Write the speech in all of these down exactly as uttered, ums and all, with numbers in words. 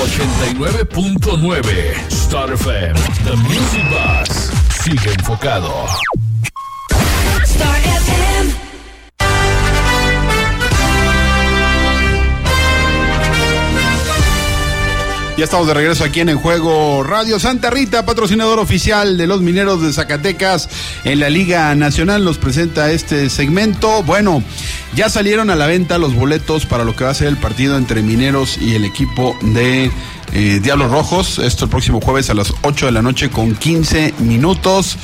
ochenta y nueve punto nueve Star F M, The Music Bus. Sigue enfocado. Star F M. Ya estamos de regreso aquí en En Juego Radio. Santa Rita, patrocinador oficial de los Mineros de Zacatecas en la Liga Nacional, nos presenta este segmento. Bueno, ya salieron a la venta los boletos para lo que va a ser el partido entre Mineros y el equipo de eh, Diablos Rojos. Esto el próximo jueves a las ocho de la noche con quince minutos.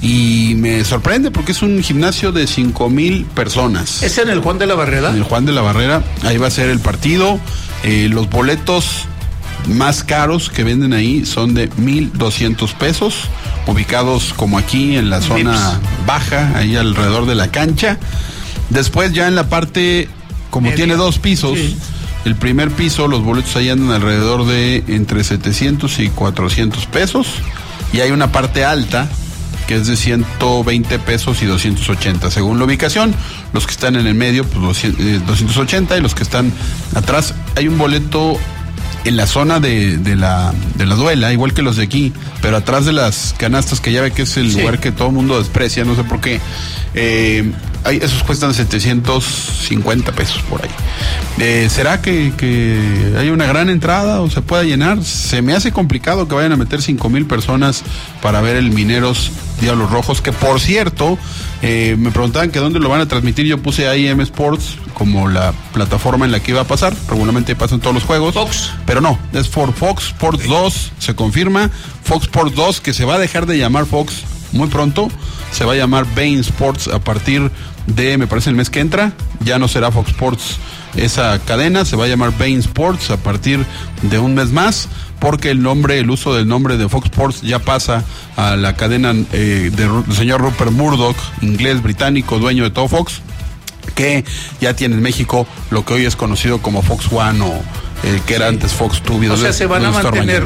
Y me sorprende porque es un gimnasio de cinco mil personas. ¿Es en el Juan de la Barrera? En el Juan de la Barrera, ahí va a ser el partido. Eh, los boletos más caros que venden ahí son de mil doscientos pesos, ubicados como aquí en la zona Vips. Baja, ahí alrededor de la cancha. Después ya en la parte, como Media. Tiene dos pisos, sí. El primer piso, los boletos ahí andan alrededor de entre setecientos y cuatrocientos pesos, y hay una parte alta que es de ciento veinte pesos y doscientos ochenta según la ubicación. Los que están en el medio, pues doscientos ochenta, y los que están atrás, hay un boleto en la zona de, de la de la duela, igual que los de aquí, pero atrás de las canastas, que ya ve que es el sí. lugar que todo el mundo desprecia, no sé por qué. Eh, hay, esos cuestan setecientos cincuenta pesos por ahí. Eh, ¿Será que, que hay una gran entrada o se pueda llenar? Se me hace complicado que vayan a meter cinco mil personas para ver el Mineros Diablos Rojos, que por cierto, eh, me preguntaban que dónde lo van a transmitir. Yo puse ahí M Sports como la plataforma en la que iba a pasar. Regularmente pasan todos los juegos. Fox. Pero no, es por Fox Sports dos, se confirma. Fox Sports dos, que se va a dejar de llamar Fox muy pronto. Se va a llamar Bein Sports a partir de, me parece, el mes que entra. Ya no será Fox Sports esa cadena, se va a llamar Bein Sports a partir de un mes más, porque el nombre, el uso del nombre de Fox Sports ya pasa a la cadena eh, del de señor Rupert Murdoch, inglés británico, dueño de todo Fox, que ya tiene en México lo que hoy es conocido como Fox One o eh, que era sí. antes Fox Two. O sea, se van a mantener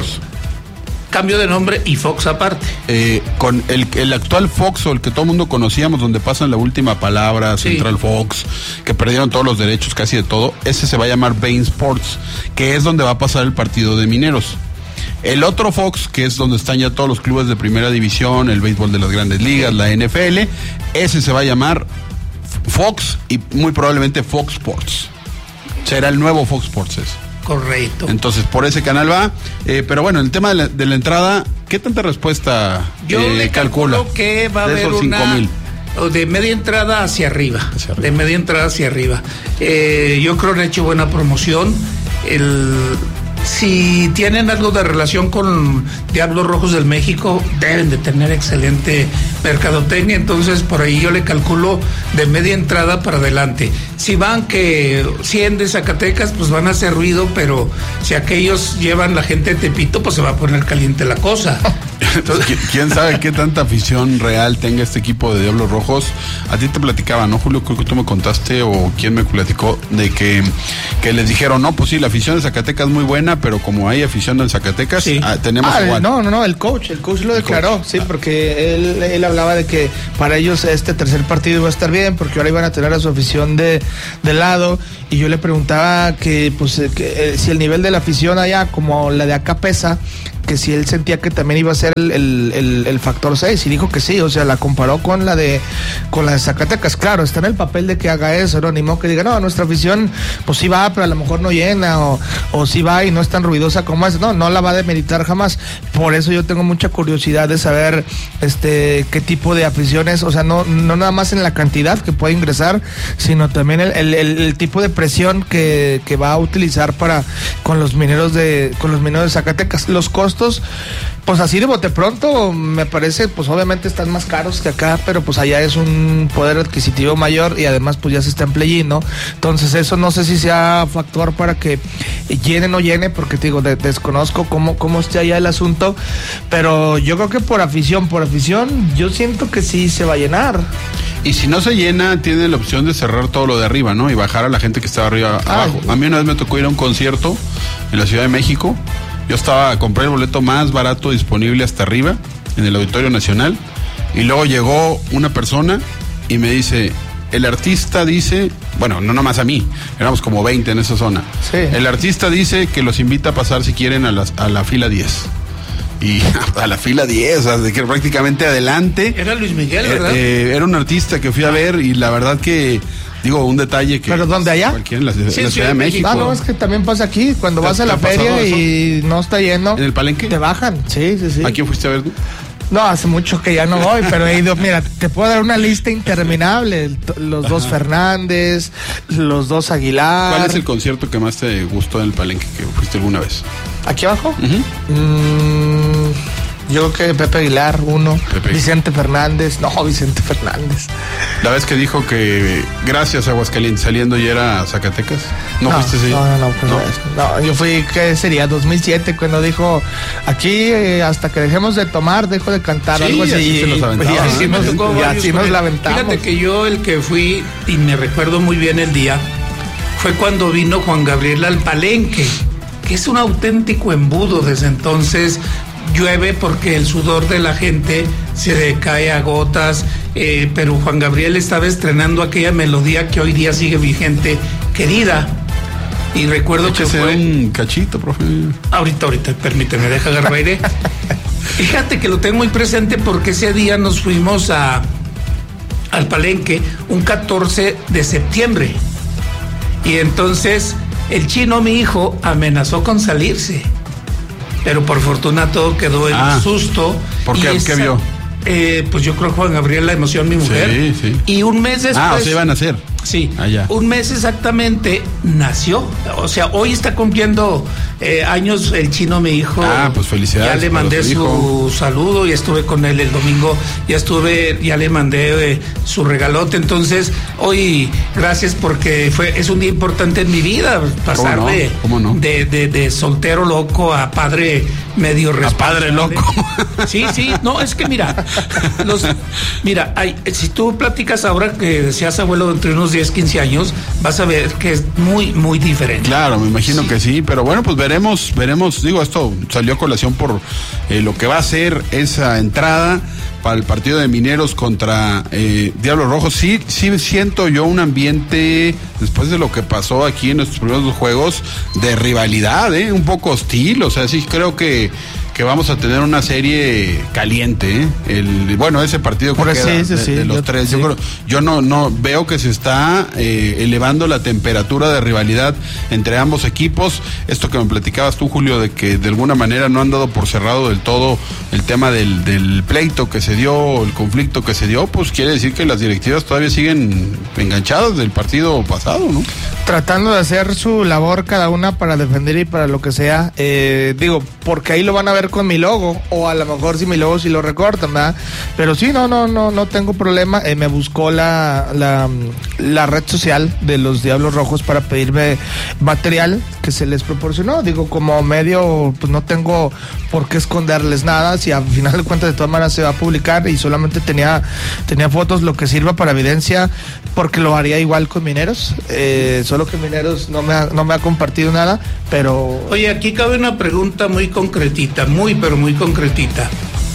cambio de nombre y Fox aparte. Eh, con el, el actual Fox, o el que todo el mundo conocíamos, donde pasan La Última Palabra, sí. Central Fox, que perdieron todos los derechos, casi de todo, ese se va a llamar Bein Sports, que es donde va a pasar el partido de Mineros. El otro Fox, que es donde están ya todos los clubes de primera división, el béisbol de las grandes ligas, la N F L, ese se va a llamar Fox y muy probablemente Fox Sports. Será el nuevo Fox Sports ese. Correcto. Entonces, por ese canal va. Eh, pero bueno, el tema de la, de la entrada, ¿qué tanta respuesta Yo eh, le calcula? calculo que va a haber una de media entrada hacia arriba, hacia arriba. De media entrada hacia arriba. Eh, yo creo que han hecho buena promoción. El... Si tienen algo de relación con Diablos Rojos del México, deben de tener excelente mercadotecnia, entonces por ahí yo le calculo de media entrada para adelante. Si van que cien de Zacatecas, pues van a hacer ruido, pero si aquellos llevan la gente de Tepito, pues se va a poner caliente la cosa. Entonces, ¿quién sabe qué tanta afición real tenga este equipo de Diablos Rojos? A ti te platicaba, ¿no, Julio? Creo que tú me contaste, o quién me platicó, de que, que les dijeron, no, pues sí, la afición de Zacatecas es muy buena, pero como hay afición en Zacatecas, sí. ah, tenemos ah, igual. No, no, no, el coach, el coach lo el declaró, coach. sí, ah. porque él, él hablaba de que para ellos este tercer partido iba a estar bien, porque ahora iban a tener a su afición de, de lado, y yo le preguntaba que, pues, que, eh, si el nivel de la afición allá, como la de acá pesa, que si él sentía que también iba a ser el, el, el, el factor seis, y dijo que sí, o sea, la comparó con la de con la de Zacatecas. Claro, está en el papel de que haga eso, no, ni modo que diga, no, nuestra afición pues sí va, pero a lo mejor no llena, o, o sí va y no es tan ruidosa como es, no, no la va a demeritar jamás. Por eso yo tengo mucha curiosidad de saber este qué tipo de aficiones, o sea, no, no nada más en la cantidad que puede ingresar, sino también el, el, el, el tipo de presión que, que va a utilizar para con los mineros de, con los mineros de Zacatecas. Los costos, pues así de bote pronto, me parece, pues obviamente están más caros que acá, pero pues allá es un poder adquisitivo mayor, y además pues ya se está en play-in, ¿no? Entonces eso no sé si sea factor para que llene o no llene, porque te digo, de, desconozco cómo, cómo esté allá el asunto, pero yo creo que por afición, por afición, yo siento que sí se va a llenar. Y si no se llena, tiene la opción de cerrar todo lo de arriba, ¿no? Y bajar a la gente que estaba arriba abajo. A mí una vez me tocó ir a un concierto en la Ciudad de México. Yo estaba, compré el boleto más barato disponible hasta arriba, en el Auditorio Nacional, y luego llegó una persona y me dice, el artista dice bueno, no nomás a mí, éramos como veinte en esa zona. Sí. El artista dice que los invita a pasar si quieren a, las, a la fila diez. Y a la fila diez, o sea, de que prácticamente adelante. Era Luis Miguel, ¿verdad? Eh, eh, era un artista que fui a ver y la verdad que, digo, un detalle que... ¿Pero dónde, allá? Cualquiera en la, Sí, en la Ciudad de México. Ah, no, es que también pasa aquí, cuando ¿Te- vas a te la ha pasado feria eso? y no está lleno. ¿En el Palenque? Te bajan, sí, sí, sí. ¿A quién fuiste a ver tú? No, hace mucho que ya no voy, pero he ido, mira, te puedo dar una lista interminable. El- Los dos Fernández, los dos Aguilar. ¿Cuál es el concierto que más te gustó en el Palenque que fuiste alguna vez? ¿Aquí abajo? Ujú. Mm, yo creo que Pepe Aguilar, uno. Pepe. Vicente Fernández. No, Vicente Fernández. La vez que dijo que gracias a Aguascalientes saliendo y era a Zacatecas. ¿No, no, fuiste ese día? no, no, no, pues ¿No? no, no, yo fui, ¿qué sería? dos mil siete, cuando dijo, aquí eh, hasta que dejemos de tomar, dejo de cantar, Sí, algo así. así se los y- aventaba, y así ¿eh? nos, tocó y varios así con nos él. la aventamos. Fíjate que yo el que fui, y me recuerdo muy bien el día, fue cuando vino Juan Gabriel al Palenque, que es un auténtico embudo. Desde entonces llueve porque el sudor de la gente se decae a gotas, eh, pero Juan Gabriel estaba estrenando aquella melodía que hoy día sigue vigente, Querida. Y recuerdo que Échese fue... un cachito, profe. Ahorita, ahorita, permíteme, deja agarrar aire. Fíjate que lo tengo muy presente porque ese día nos fuimos a al Palenque un catorce de septiembre. Y entonces el Chino, mi hijo, amenazó con salirse. Pero por fortuna todo quedó en Ah, susto. ¿por qué? Y ¿Qué vio? Eh, pues yo creo que Juan Gabriel, la emoción, mi mujer. Sí, sí. Y un mes después... Ah, o sea, iban a hacer. Sí, Allá. un mes exactamente nació. O sea, hoy está cumpliendo eh, años el Chino, mi hijo. Ah, pues felicidades Ya le para mandé su su hijo. saludo y estuve con él el domingo. Ya estuve, ya le mandé eh, su regalote. Entonces, hoy, gracias porque fue es un día importante en mi vida. Pasar ¿Cómo no? de, ¿Cómo no? de, de, de soltero loco a padre medio padre responsable. loco. Sí, sí, no, es que mira, los, mira, hay, si tú platicas ahora que decías abuelo entre unos diez, quince años, vas a ver que es muy, muy diferente. Claro, me imagino Sí. que sí, pero bueno, pues veremos, veremos, digo, esto salió a colación por eh, lo que va a ser esa entrada para el partido de Mineros contra eh, Diablos Rojos. Sí, sí siento yo un ambiente, después de lo que pasó aquí en nuestros primeros dos juegos, de rivalidad, ¿eh? Un poco hostil, o sea, sí creo que que vamos a tener una serie caliente, ¿eh? El, bueno, ese partido que Por queda sí, sí, de, sí, de los yo- tres, yo sí. creo, yo no, no veo que se está eh, elevando la temperatura de rivalidad entre ambos equipos. Esto que me platicabas tú, Julio, de que de alguna manera no han dado por cerrado del todo el tema del, del pleito que se dio, el conflicto que se dio, pues quiere decir que las directivas todavía siguen enganchadas del partido pasado, ¿no? Tratando de hacer su labor cada una para defender y para lo que sea, eh, digo, porque ahí lo van a ver con mi logo, o a lo mejor si mi logo si lo recortan, ¿verdad? Pero sí, no, no, no, no tengo problema. Eh, me buscó la, la, la red social de los Diablos Rojos para pedirme material que se les proporcionó. Digo, como medio, pues no tengo por qué esconderles nada, si al final de cuentas de todas maneras se va a publicar y solamente tenía, tenía fotos, lo que sirva para evidencia, porque lo haría igual con Mineros, eh, solo que Mineros no me ha, no me ha compartido nada, pero... Oye, aquí cabe una pregunta muy concretita, muy, pero muy concretita.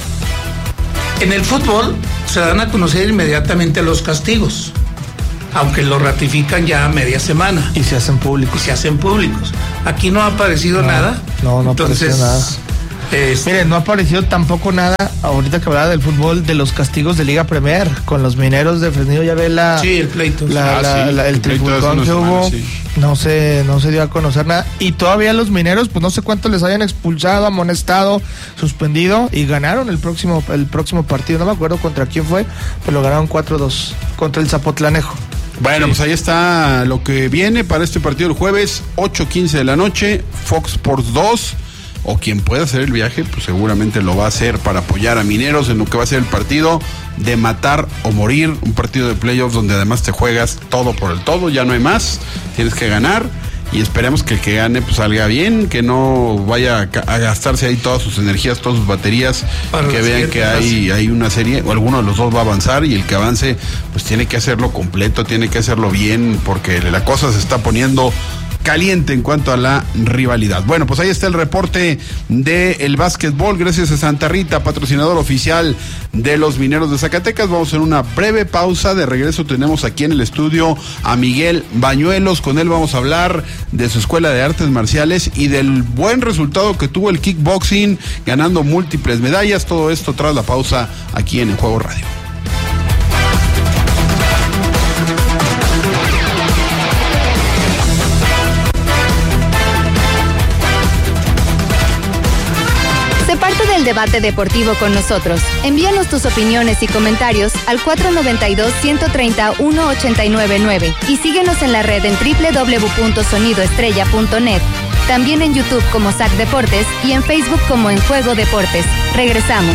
En el fútbol se dan a conocer inmediatamente los castigos, aunque lo ratifican ya a media semana Y se hacen y públicos. se hacen públicos. Aquí no ha aparecido No, nada. no, no ha Entonces, aparecido nada. este, Miren, no ha aparecido tampoco nada, ahorita que hablaba del fútbol, de los castigos de Liga Premier, con los Mineros de Fresnillo, ya ve la... sí, el pleito. la- Ah, la- sí, la- el el pleito de hace trifulcón unas que semanas, hubo, sí. no se, no se dio a conocer nada. Y todavía los Mineros, pues no sé cuánto les hayan expulsado, amonestado, suspendido, y ganaron el próximo, el próximo partido. No me acuerdo contra quién fue, pero lo ganaron cuatro dos contra el Zapotlanejo. Bueno, pues ahí está lo que viene para este partido el jueves, ocho quince de la noche, Fox Sports dos, o quien pueda hacer el viaje, pues seguramente lo va a hacer para apoyar a Mineros en lo que va a ser el partido de matar o morir, un partido de playoffs donde además te juegas todo por el todo, ya no hay más, tienes que ganar. Y esperemos que el que gane pues salga bien, que no vaya a, ca- a gastarse ahí todas sus energías, todas sus baterías, Para que la vean siguiente que hay, fase. hay una serie, o alguno de los dos va a avanzar, y el que avance pues tiene que hacerlo completo, tiene que hacerlo bien, porque la cosa se está poniendo caliente en cuanto a la rivalidad. Bueno, pues ahí está el reporte del básquetbol, gracias a Santa Rita, patrocinador oficial de los Mineros de Zacatecas. Vamos a hacer una breve pausa. De regreso tenemos aquí en el estudio a Miguel Bañuelos. Con él vamos a hablar de su escuela de artes marciales y del buen resultado que tuvo el kickboxing, ganando múltiples medallas. Todo esto tras la pausa aquí en El Juego Radio. El debate deportivo con nosotros. Envíanos tus opiniones y comentarios al cuatro nueve dos, uno tres cero, uno ocho nueve nueve y síguenos en la red en doble u doble u doble u punto sonido estrella punto net. También en YouTube como S A C Deportes y en Facebook como En Juego Deportes. Regresamos.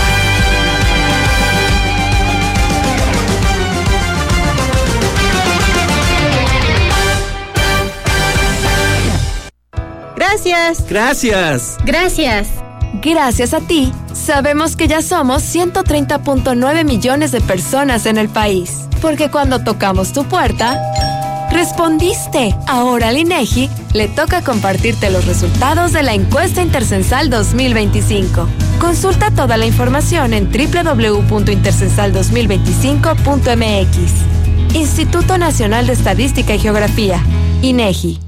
Gracias. Gracias. Gracias. Gracias a ti, sabemos que ya somos ciento treinta punto nueve millones de personas en el país. Porque cuando tocamos tu puerta, respondiste. Ahora al INEGI le toca compartirte los resultados de la encuesta Intercensal dos mil veinticinco. Consulta toda la información en doble u doble u doble u punto intercensal dos mil veinticinco punto m x. Instituto Nacional de Estadística y Geografía, INEGI.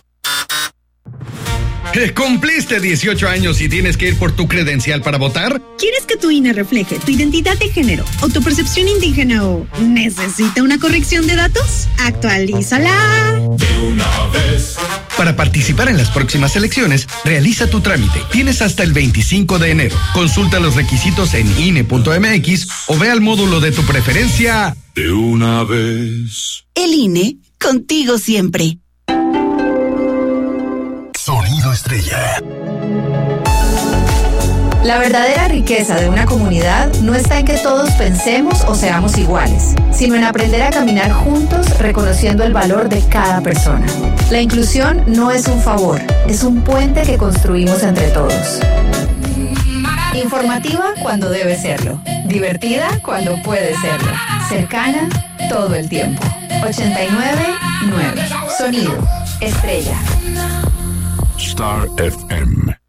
¿Cumpliste dieciocho años y tienes que ir por tu credencial para votar? ¿Quieres que tu I N E refleje tu identidad de género o tu percepción indígena o necesita una corrección de datos? ¡Actualízala! De una vez. Para participar en las próximas elecciones, realiza tu trámite. Tienes hasta el veinticinco de enero. Consulta los requisitos en I N E punto m x o ve al módulo de tu preferencia. De una vez. El I N E, contigo siempre. Sonido Estrella. La verdadera riqueza de una comunidad no está en que todos pensemos o seamos iguales, sino en aprender a caminar juntos reconociendo el valor de cada persona. La inclusión no es un favor, es un puente que construimos entre todos. Informativa cuando debe serlo, divertida cuando puede serlo, cercana todo el tiempo. ochenta y nueve punto nueve. Sonido Estrella. Star F M.